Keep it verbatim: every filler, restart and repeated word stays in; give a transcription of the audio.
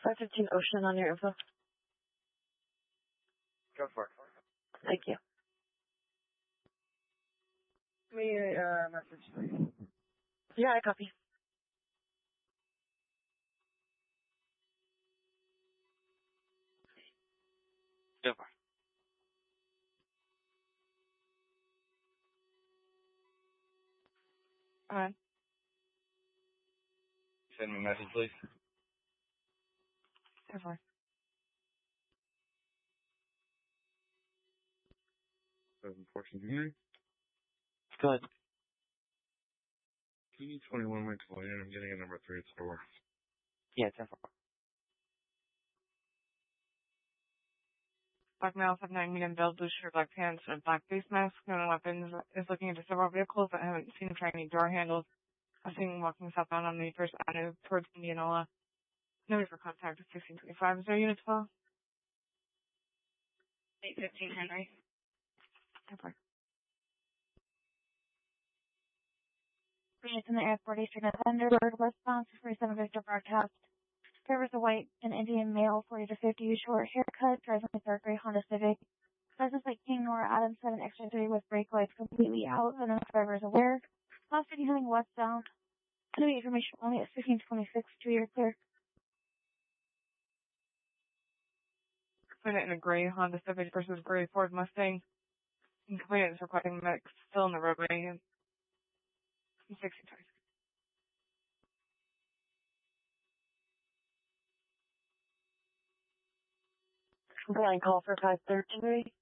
five fifteen Ocean on your info. Go for it. Thank you. Give me a uh, message, please. Yeah, I copy. Go for it. Alright. Send me a message, please. Go for it. seven fourteen here. Good. T twenty-one went to land. I'm getting a number three at store. Yeah, ten four. Black male, seven nine medium build, blue shirt, black pants, and black face mask. Known weapons is looking into several vehicles. I haven't seen him try any door handles. I've seen him walking southbound on the First Avenue towards Indianola. No need for contact with sixteen twenty-five. Is there unit twelve? eight fifteen Henry. Okay. Units in the airport, Eastern Thunderbird, westbound to forty-seven Victor broadcast. Driver's a white and Indian male, forty to fifty, short haircut, driving a dark gray Honda Civic. License plate King Nora Adams seven extra three with brake lights completely out, and the driver is aware. Last city heading westbound. New information only at fifteen twenty-six, two-year clear. Complainant in a gray Honda Civic versus gray Ford Mustang. And complainant is requesting medics still in the roadway. And sixteen twenty-six. Complaint call for five thirteen.